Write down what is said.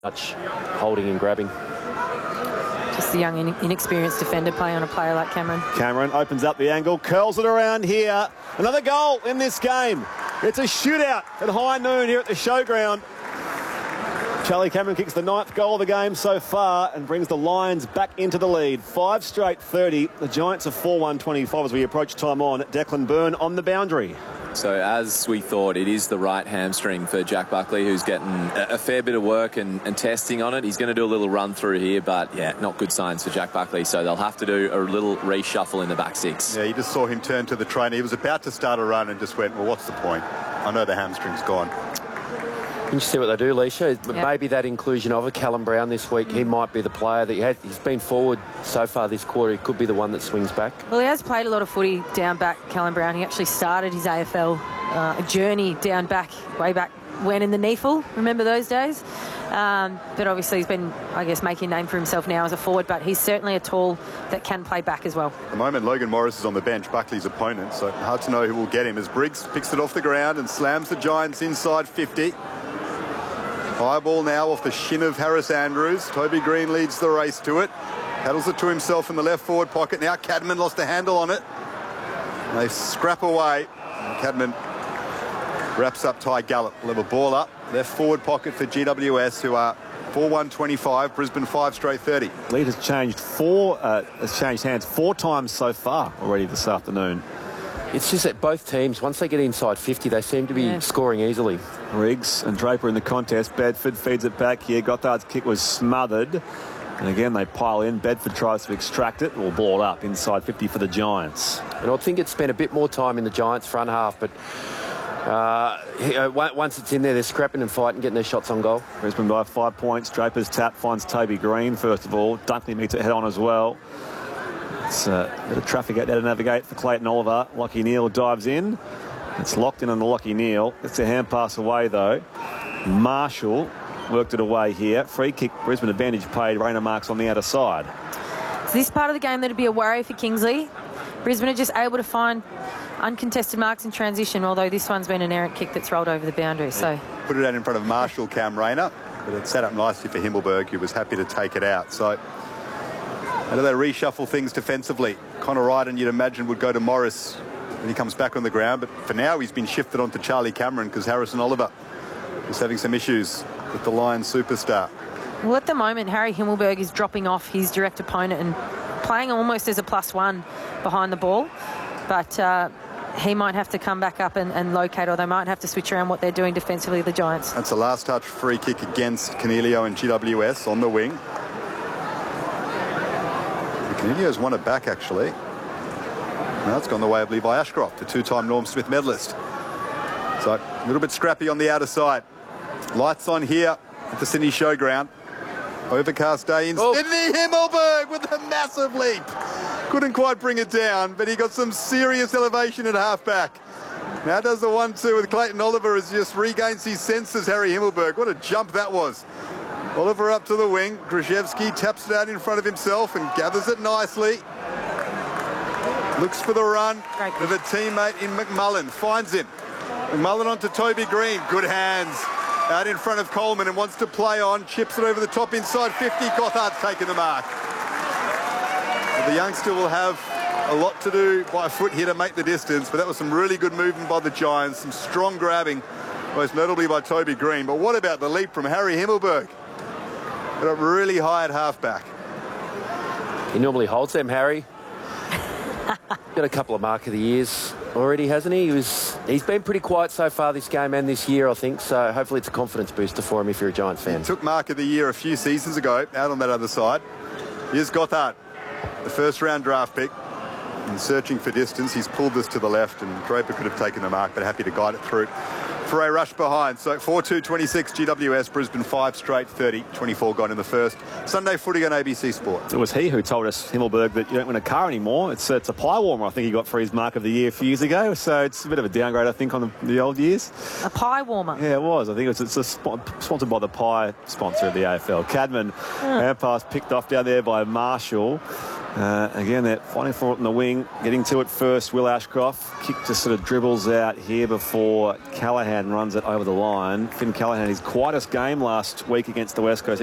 Much holding and grabbing. Just the young, inexperienced defender playing on a player like Cameron. Cameron opens up the angle, curls it around here. Another goal in this game. It's a shootout at high noon here at the showground. Charlie Cameron kicks the 9th goal of the game so far and brings the Lions back into the lead. 5 straight 30. The Giants are 4-1-25 as we approach time on. Declan Byrne on the boundary. So as we thought, it is the right hamstring for Jack Buckley, who's getting a fair bit of work and testing on it. He's going to do a little run through here, but yeah, not good signs for Jack Buckley. So they'll have to do a little reshuffle in the back six. Yeah, you just saw him turn to the trainer. He was about to start a run and just went, well, what's the point? I know the hamstring's gone. Can you see what they do, Leisha? Yep. Maybe that inclusion of a Callum Brown this week, he might be the player that he's been forward so far this quarter. He could be the one that swings back. Well, he has played a lot of footy down back, Callum Brown. He actually started his AFL journey down back, way back when in the NEAFL. Remember those days? But obviously he's been, I guess, making a name for himself now as a forward, but he's certainly a tall that can play back as well. At the moment, Logan Morris is on the bench, Buckley's opponent, so hard to know who will get him as Briggs picks it off the ground and slams the Giants inside 50. High ball now off the shin of Harris Andrews. Toby Green leads the race to it. Paddles it to himself in the left forward pocket. Now Cadman lost a handle on it. And they scrap away. And Cadman wraps up Ty Gallup. We'll have a ball up. Left forward pocket for GWS, who are 4-1-25. Brisbane 5 straight 30. Lead has changed hands 4 times so far already this afternoon. It's just that both teams, once they get inside 50, they seem to be scoring easily. Riggs and Draper in the contest. Bedford feeds it back here. Gothard's kick was smothered. And again, they pile in. Bedford tries to extract it or ball it up inside 50 for the Giants. And I think it's spent a bit more time in the Giants' front half, but once it's in there, they're scrapping and fighting, getting their shots on goal. Brisbane by 5 points. Draper's tap finds Toby Green, first of all. Dunkley meets it head on as well. It's a bit of traffic out there to navigate for Clayton Oliver. Lockie Neal dives in. It's locked in on the Lockie Neal. It's a hand pass away, though. Marshall worked it away here. Free kick, Brisbane advantage paid. Rayner Marks on the outer side. It's this part of the game that'd be a worry for Kingsley. Brisbane are just able to find uncontested marks in transition, although this one's been an errant kick that's rolled over the boundary. So put it out in front of Marshall, Cam Rayner, but it set up nicely for Himmelberg, who was happy to take it out. So how do they reshuffle things defensively? Connor Ryden, you'd imagine, would go to Morris when he comes back on the ground, but for now he's been shifted onto Charlie Cameron because Harrison Oliver is having some issues with the Lions superstar. Well, at the moment, Harry Himmelberg is dropping off his direct opponent and playing almost as a +1 behind the ball, but he might have to come back up and locate, or they might have to switch around what they're doing defensively, the Giants. That's a last touch free kick against Cornelio and GWS on the wing. Cornelio's won it back, actually. Now it's gone the way of Levi Ashcroft, the 2-time Norm Smith medalist. So a little bit scrappy on the outer side. Lights on here at the Sydney Showground. Overcast day in Sydney. Himmelberg with a massive leap. Couldn't quite bring it down, but he got some serious elevation at halfback. Now does the 1-2 with Clayton Oliver as just regains his senses, Harry Himmelberg. What a jump that was. Oliver up to the wing. Grzyzewski taps it out in front of himself and gathers it nicely. Looks for the run with a teammate in McMullen. Finds him. McMullen onto Toby Green. Good hands. Out in front of Coleman and wants to play on. Chips it over the top inside 50. Gothard's taken the mark. Well, the youngster will have a lot to do by foot here to make the distance, but that was some really good movement by the Giants. Some strong grabbing, most notably by Toby Green. But what about the leap from Harry Himmelberg? Got up really high at halfback. He normally holds them, Harry. Got a couple of mark of the years already, hasn't he? He's been pretty quiet so far this game and this year, I think, so hopefully it's a confidence booster for him if you're a Giants fan. He took mark of the year a few seasons ago, out on that other side. Here's Gothard, the first-round draft pick, and searching for distance. He's pulled this to the left, and Draper could have taken the mark, but happy to guide it through. For a rush behind, so 4-2-26 GWS, Brisbane 5 straight 30, 24 gone in the first. Sunday footy on ABC Sport. It was he who told us, Himmelberg, that you don't win a car anymore. It's a pie warmer, I think he got for his mark of the year a few years ago, so it's a bit of a downgrade, I think, on the old years. A pie warmer? Yeah, it was. I think it's sponsored by the pie sponsor of the AFL. Cadman, hand pass picked off down there by Marshall. Again, they're fighting for it in the wing. Getting to it first, Will Ashcroft. Kick just sort of dribbles out here before Callaghan runs it over the line. Finn Callaghan, his quietest game last week against the West Coast.